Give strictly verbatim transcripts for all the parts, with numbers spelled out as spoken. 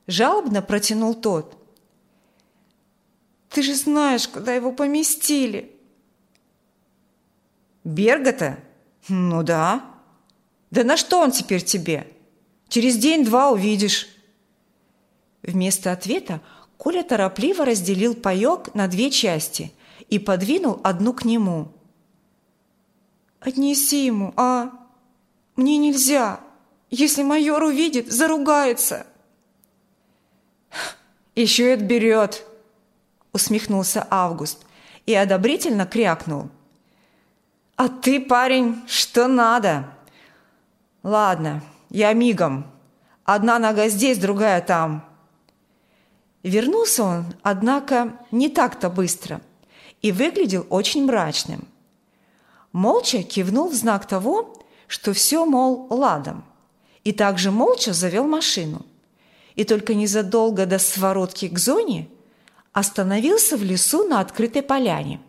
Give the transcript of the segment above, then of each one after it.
Жалобно протянул тот. «Ты же знаешь, куда его поместили». «Берга-то? Ну да. Да на что он теперь тебе? Через день-два увидишь». Вместо ответа Коля торопливо разделил паёк на две части и подвинул одну к нему. «Отнеси ему, а? Мне нельзя. Если майор увидит, заругается». «Еще и отберет», — усмехнулся Август и одобрительно крякнул. «А ты, парень, что надо? Ладно, я мигом. Одна нога здесь, другая там». Вернулся он, однако, не так-то быстро и выглядел очень мрачным. Молча кивнул в знак того, что все, мол, ладом, и также молча завел машину. И только незадолго до своротки к зоне остановился в лесу на открытой поляне.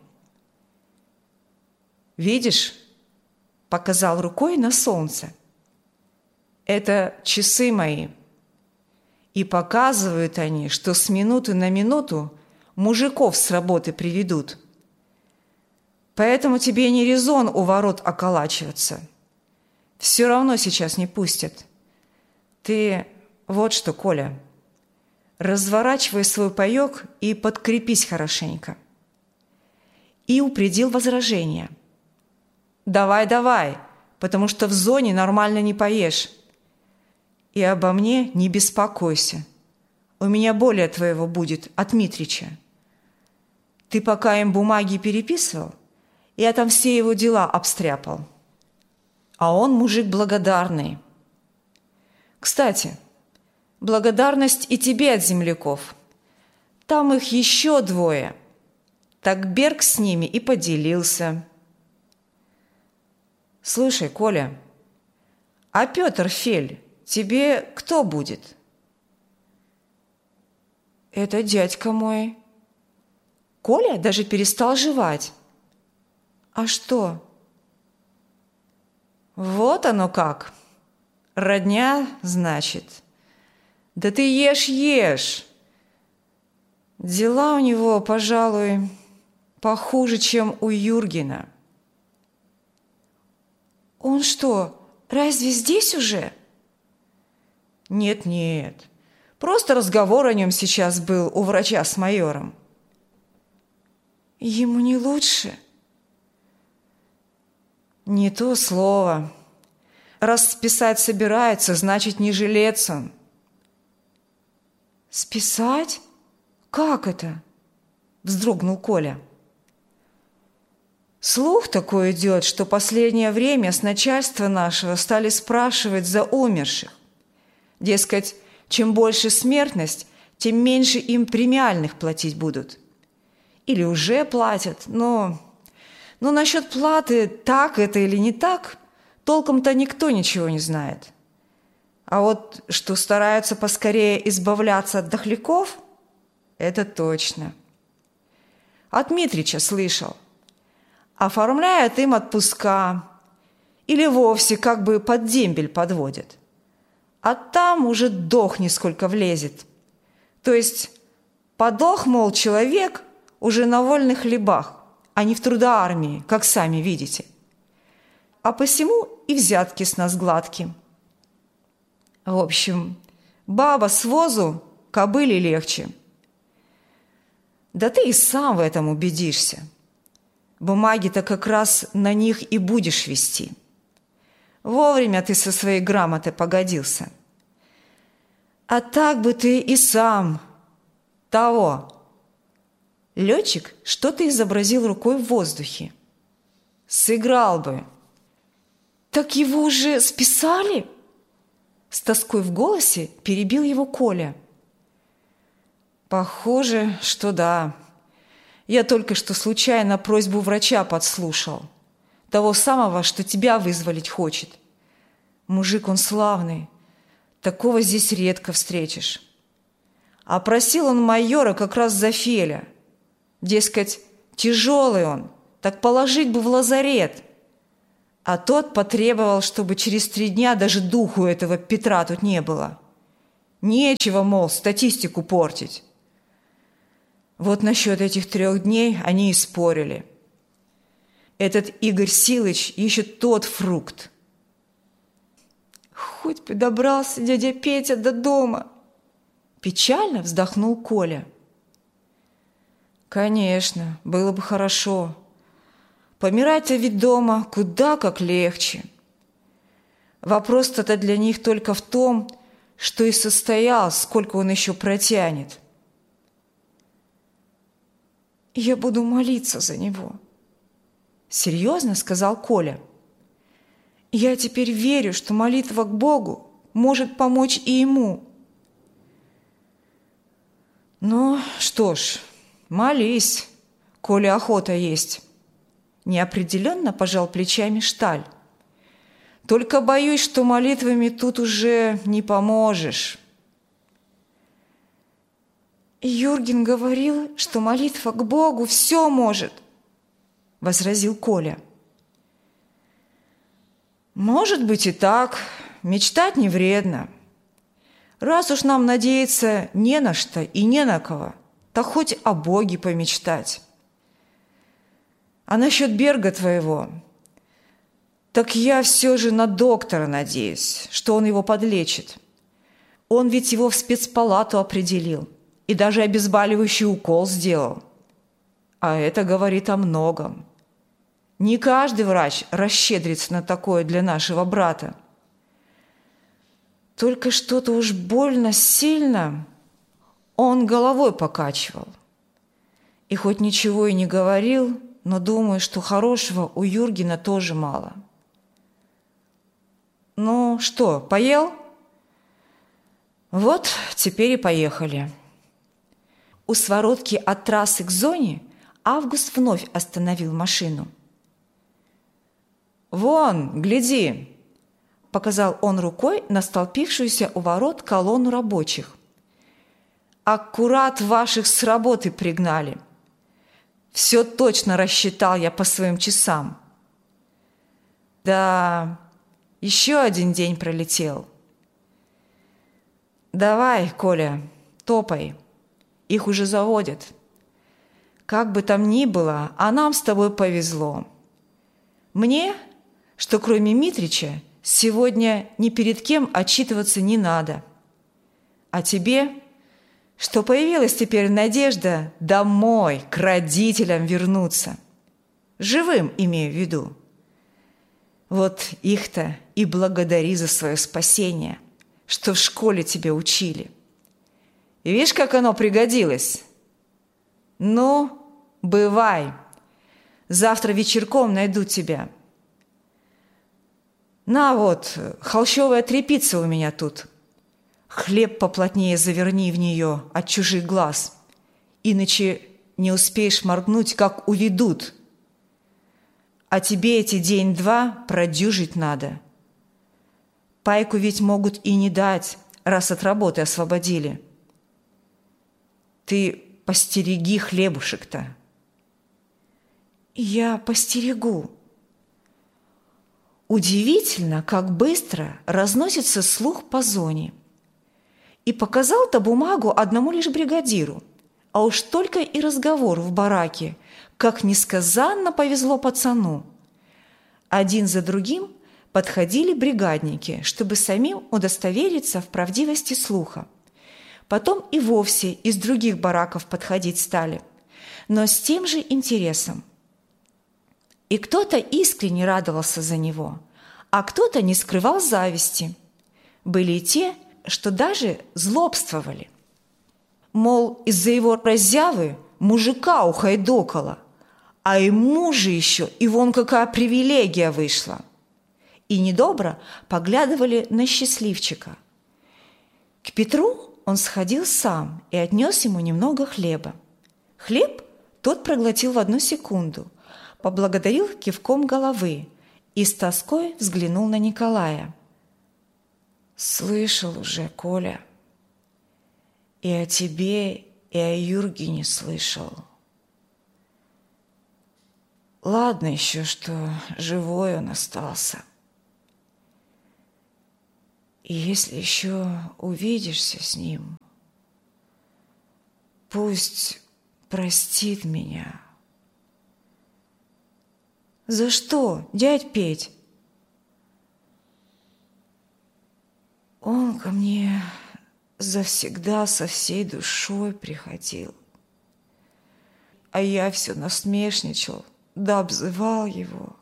«Видишь?» – показал рукой на солнце. «Это часы мои. И показывают они, что с минуты на минуту мужиков с работы приведут. Поэтому тебе не резон у ворот околачиваться. Все равно сейчас не пустят. Ты вот что, Коля, разворачивай свой паёк и подкрепись хорошенько». И упредил возражение. «Давай, давай, потому что в зоне нормально не поешь. И обо мне не беспокойся. У меня более твоего будет от Митрича. Ты пока им бумаги переписывал, я там все его дела обстряпал. А он мужик благодарный. Кстати, благодарность и тебе от земляков. Там их еще двое. Так Берг с ними и поделился». «Слушай, Коля, а Петр Фель тебе кто будет?» «Это дядька мой». Коля даже перестал жевать. «А что?» «Вот оно как. Родня, значит. Да ты ешь, ешь. Дела у него, пожалуй, похуже, чем у Юргена». «Он что, разве здесь уже?» «Нет-нет, просто разговор о нем сейчас был у врача с майором». «Ему не лучше?» «Не то слово. Раз списать собирается, значит, не жилец он». «Списать? Как это?» – вздрогнул Коля. «Слух такой идет, что последнее время с начальства нашего стали спрашивать за умерших. Дескать, чем больше смертность, тем меньше им премиальных платить будут. Или уже платят, но... Но насчет платы, так это или не так, толком-то никто ничего не знает. А вот что стараются поскорее избавляться от дохляков, это точно. От Митрича слышал. Оформляют им отпуска или вовсе как бы под дембель подводят. А там уже дохни сколько влезет. То есть подох, мол, человек уже на вольных хлебах, а не в трудоармии, как сами видите. А посему и взятки с нас гладки. В общем, баба с возу кобыле легче. Да ты и сам в этом убедишься. Бумаги-то как раз на них и будешь вести. Вовремя ты со своей грамотой погодился. А так бы ты и сам того». Летчик что-то изобразил рукой в воздухе. «Сыграл бы». «Так его уже списали?» С тоской в голосе перебил его Коля. «Похоже, что да. Я только что случайно просьбу врача подслушал. Того самого, что тебя вызволить хочет. Мужик он славный. Такого здесь редко встретишь. А просил он майора как раз за Феля. Дескать, тяжелый он, так положить бы в лазарет. А тот потребовал, чтобы через три дня даже духу этого Петра тут не было. Нечего, мол, статистику портить. Вот насчет этих трех дней они и спорили. Этот Игорь Силыч еще тот фрукт. Хоть бы добрался дядя Петя до дома. Печально вздохнул Коля. Конечно, было бы хорошо. Помирать-то ведь дома куда как легче. Вопрос-то для них только в том, что и состоял, сколько он еще протянет. «Я буду молиться за него», — серьезно сказал Коля. «Я теперь верю, что молитва к Богу может помочь и ему». «Ну, что ж, молись, коли охота есть», — неопределенно пожал плечами Шталь. «Только боюсь, что молитвами тут уже не поможешь». «Юрген говорил, что молитва к Богу все может», — возразил Коля. «Может быть и так, мечтать не вредно. Раз уж нам надеяться не на что и не на кого, то хоть о Боге помечтать. А насчет Берга твоего, так я все же на доктора надеюсь, что он его подлечит. Он ведь его в спецпалату определил и даже обезболивающий укол сделал. А это говорит о многом. Не каждый врач расщедрится на такое для нашего брата. Только что-то уж больно сильно он головой покачивал. И хоть ничего и не говорил, но думаю, что хорошего у Юргена тоже мало. Ну что, поел? Вот теперь и поехали. У своротки от трассы к зоне Август вновь остановил машину. «Вон, гляди!» – показал он рукой на столпившуюся у ворот колонну рабочих. «Аккурат ваших с работы пригнали. Все точно рассчитал я по своим часам. Да, еще один день пролетел. Давай, Коля, топай. Их уже заводят. Как бы там ни было, а нам с тобой повезло. Мне, что кроме Митрича, сегодня ни перед кем отчитываться не надо. А тебе, что появилась теперь надежда домой, к родителям вернуться. Живым имею в виду. Вот их-то и благодари за свое спасение, что в школе тебя учили. И видишь, как оно пригодилось? Ну, бывай. Завтра вечерком найду тебя. На вот, холщовая тряпица у меня тут. Хлеб поплотнее заверни в нее от чужих глаз, иначе не успеешь моргнуть, как уведут. А тебе эти день-два продюжить надо. Пайку ведь могут и не дать, раз от работы освободили. Ты постереги хлебушек-то». «Я постерегу». Удивительно, как быстро разносится слух по зоне. И показал-то бумагу одному лишь бригадиру, а уж только и разговор в бараке, как несказанно повезло пацану. Один за другим подходили бригадники, чтобы самим удостовериться в правдивости слуха. Потом и вовсе из других бараков подходить стали, но с тем же интересом. И кто-то искренне радовался за него, а кто-то не скрывал зависти. Были и те, что даже злобствовали. Мол, из-за его раззявы мужика ухайдокало, а ему же еще и вон какая привилегия вышла. И недобро поглядывали на счастливчика. К Петру он сходил сам и отнес ему немного хлеба. Хлеб тот проглотил в одну секунду, поблагодарил кивком головы и с тоской взглянул на Николая. «Слышал уже, Коля, и о тебе, и о Юргене слышал. Ладно еще, что живой он остался. И если еще увидишься с ним, пусть простит меня. За что, дядь Петь? Он ко мне завсегда со всей душой приходил. А я все насмешничал, да обзывал его.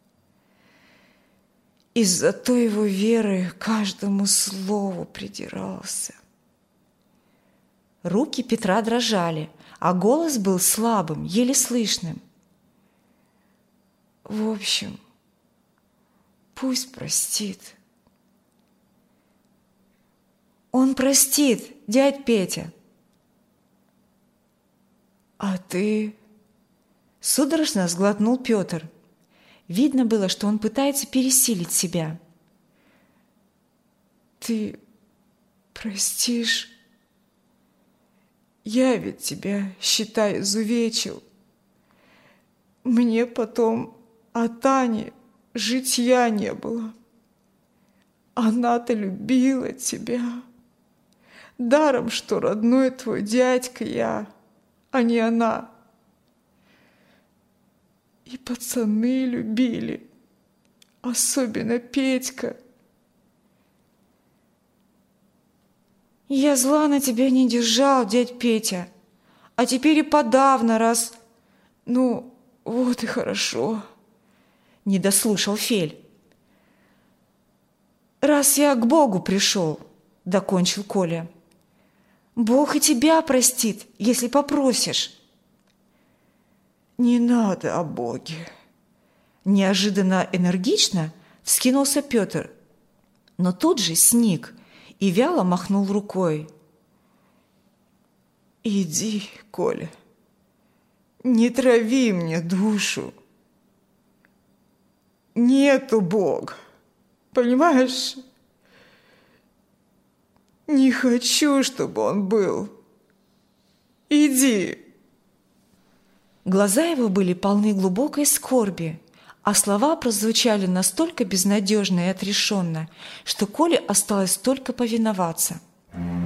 Из-за той его веры к каждому слову придирался. Руки Петра дрожали, а голос был слабым, еле слышным. В общем, пусть простит. Он простит, дядь Петя. А ты? Судорожно сглотнул Петр. Видно было, что он пытается пересилить себя. Ты простишь? Я ведь тебя, считай, изувечил. Мне потом от Ани житья не было. Она-то любила тебя. Даром, что родной твой дядька я, а не она. И пацаны любили, особенно Петька. Я зла на тебя не держал, дядь Петя, а теперь и подавно, раз... Ну, вот и хорошо. Не дослушал Фель. Раз я к Богу пришел, докончил Коля. Бог и тебя простит, если попросишь. Не надо о Боге. Неожиданно энергично вскинулся Петр, но тут же сник и вяло махнул рукой. Иди, Коля, не трави мне душу. Нету Бога, понимаешь? Не хочу, чтобы он был. Иди. Глаза его были полны глубокой скорби, а слова прозвучали настолько безнадежно и отрешенно, что Коле осталось только повиноваться.